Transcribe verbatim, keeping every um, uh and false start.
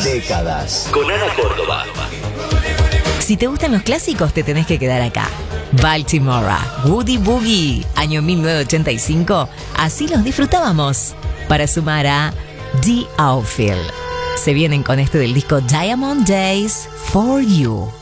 Décadas. Con Ana Córdoba. Si te gustan los clásicos, te tenés que quedar acá. Baltimore, Woody Boogie, año mil novecientos ochenta y cinco. Así los disfrutábamos. Para sumar a The Outfield. Se vienen con este del disco Diamond Days for You.